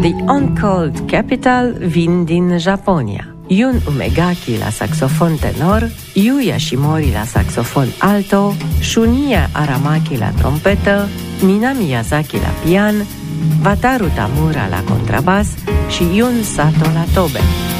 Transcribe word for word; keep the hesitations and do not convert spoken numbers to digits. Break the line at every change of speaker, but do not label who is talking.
The Uncalled Capital vin din Japonia. Jun Umegaki la saxofon tenor, Yu Yashimori la saxofon alto, Shuniya Aramaki la trompetă, Minami Yazaki la pian, Wataru Tamura la contrabas și Jun Sato la tobe.